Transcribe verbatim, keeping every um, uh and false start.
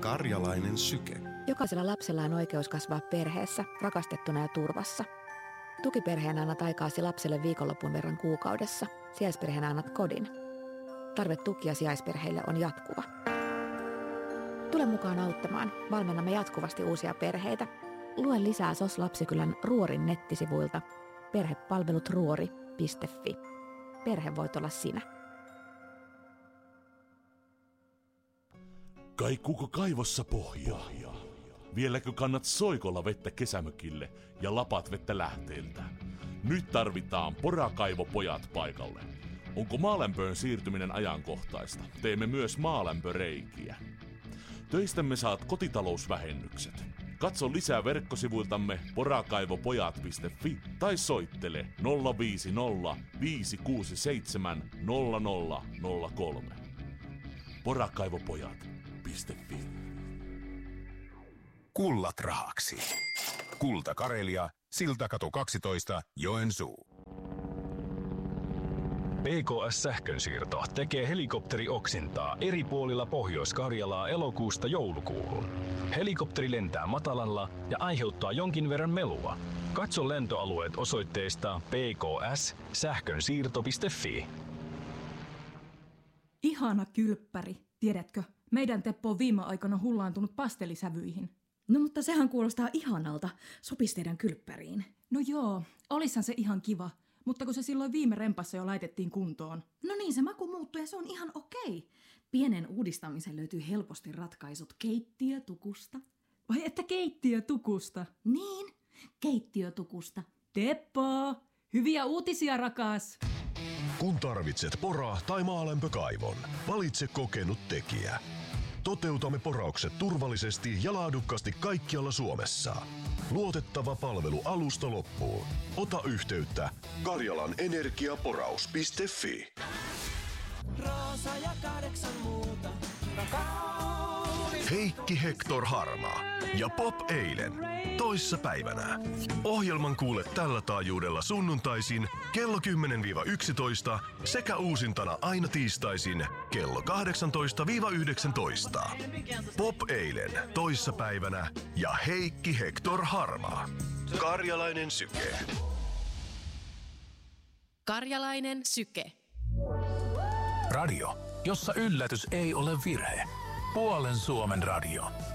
Karjalainen syke. Jokaisella lapsella on oikeus kasvaa perheessä, rakastettuna ja turvassa. Tukiperheenä annat aikaasi lapselle viikonlopun verran kuukaudessa. Sijaisperheenä annat kodin. Tarve tukia sijaisperheille on jatkuva. Tule mukaan auttamaan. Valmennamme jatkuvasti uusia perheitä. Lue lisää S O S Lapsikylän Ruorin nettisivuilta perhepalvelut ruori piste fi. Perhe voit olla sinä. Kaikuuko kaivossa pohjaa? Vieläkö kannat soikolla vettä kesämökille ja lapat vettä lähteeltä? Nyt tarvitaan porakaivopojat paikalle. Onko maalämpöön siirtyminen ajankohtaista? Teemme myös maalämpöreikiä. Töistämme saat kotitalousvähennykset. Katso lisää verkkosivuiltamme porakaivopojat piste fi tai soittele nolla viisi nolla viisi kuusi seitsemän nolla nolla nolla kolme. porakaivopojat piste fi. Kullat rahaksi. Kulta Karelia, Siltakatu kaksitoista, Joensuu. P K S-sähkönsiirto tekee helikopterioksintaa eri puolilla Pohjois-Karjalaa elokuusta joulukuuhun. Helikopteri lentää matalalla ja aiheuttaa jonkin verran melua. Katso lentoalueet osoitteesta p k s sähkönsiirto piste fi. Ihana kylppäri, tiedätkö? Meidän Teppo on viime aikoina hullaantunut pastelisävyihin. No mutta sehän kuulostaa ihanalta. Sopis teidän kylppäriin. No joo, olishan se ihan kiva. Mutta kun se silloin viime rempassa jo laitettiin kuntoon. No niin, se maku muuttui ja se on ihan okei. Pienen uudistamisen löytyy helposti ratkaisut keittiötukusta. Vai että keittiötukusta? Niin, keittiötukusta. Teppo, hyviä uutisia rakas! Kun tarvitset pora- tai maalämpökaivon, valitse kokenut tekijä. Toteutamme poraukset turvallisesti ja laadukkaasti kaikkialla Suomessa. Luotettava palvelu alusta loppuun. Ota yhteyttä karjalanenergiaporaus piste fi. Roosa ja kahdeksan muuta. Heikki Hector Harmaa ja Pop Eilen toissa päivänä. Ohjelman kuule tällä taajuudella sunnuntaisin kello kymmenen yksitoista sekä uusintana aina tiistaisin kello kahdeksantoista yhdeksäntoista. Pop Eilen toissa päivänä ja Heikki Hector Harmaa. Karjalainen syke. Karjalainen syke. Radio, jossa yllätys ei ole virhe. Puolen Suomen radio.